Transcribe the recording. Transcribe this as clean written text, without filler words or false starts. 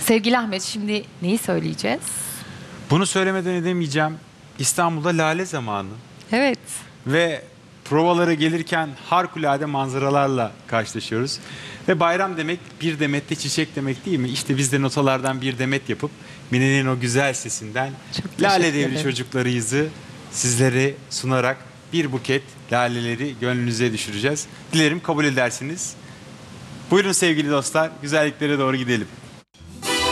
Sevgili Ahmet, şimdi neyi söyleyeceğiz? Bunu söylemeden edemeyeceğim. İstanbul'da lale zamanı Evet. ve provalara gelirken harikulade manzaralarla karşılaşıyoruz. Ve bayram demek bir demette çiçek demek değil mi? İşte biz de notalardan bir demet yapıp Mine'nin o güzel sesinden Çok Lale teşekkür Devri ederim. çocuklarıyızı sizlere sunarak bir buket laleleri gönlünüze düşüreceğiz. Dilerim kabul edersiniz. Buyurun sevgili dostlar, güzelliklere doğru gidelim.